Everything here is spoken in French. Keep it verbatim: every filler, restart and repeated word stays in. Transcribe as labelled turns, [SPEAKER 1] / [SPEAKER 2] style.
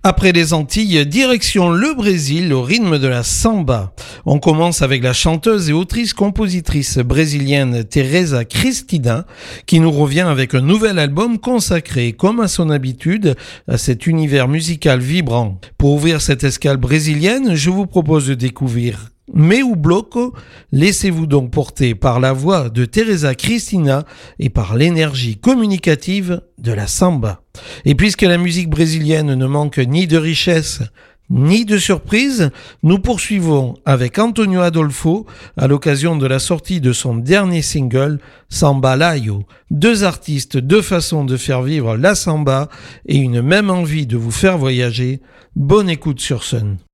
[SPEAKER 1] Après les Antilles, direction le Brésil au rythme de la samba. On commence avec la chanteuse et autrice-compositrice brésilienne Teresa Cristina qui nous revient avec un nouvel album consacré, comme à son habitude, à cet univers musical vibrant. Pour ouvrir cette escale brésilienne, je vous propose de découvrir Meu Bloco. Laissez-vous donc porter par la voix de Teresa Cristina et par l'énergie communicative de la samba. Et puisque la musique brésilienne ne manque ni de richesse ni de surprise, nous poursuivons avec Antonio Adolfo à l'occasion de la sortie de son dernier single Samba Laio. Deux artistes, deux façons de faire vivre la samba et une même envie de vous faire voyager. Bonne écoute sur Sun.